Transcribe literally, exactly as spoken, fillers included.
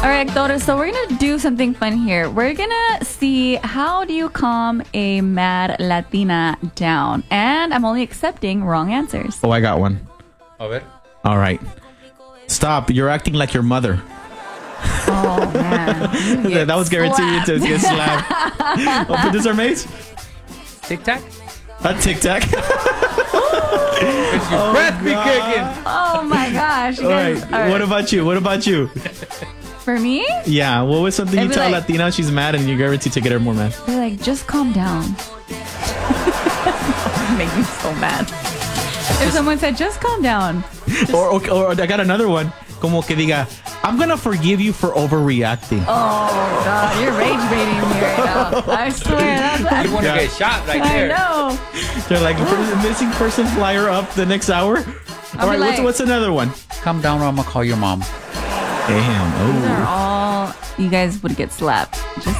All right, Dora, so we're going to do something fun here. We're going to see how do you calm a mad Latina down. And I'm only accepting wrong answers. Oh, I got one. A ver. All right. Stop. You're acting like your mother. Oh, man. That was guaranteed to get slapped. Oh, producer mates? Tic Tac? A Tic Tac. Your Oh, breath be God. Oh, kicking. my gosh. You All guys- right. all right. What about you? What about you? For me? Yeah. What was something you It'd be tell a like- Latina she's mad and you're guaranteed to get her more mad? They're like, just calm down. Make me so mad. If someone said, just calm down. Or, or, or I got another one. Como que diga, I'm going to forgive you for overreacting. Oh, God. You're rage baiting me right now. I swear. That's You want to Yeah. get shot right I there. know. They're like, "Per- missing person flyer up the next hour. All be right. What's, like- what's another one? Calm down or I'm going to call your mom. Damn. These are Oh. all, you guys would get slapped. Just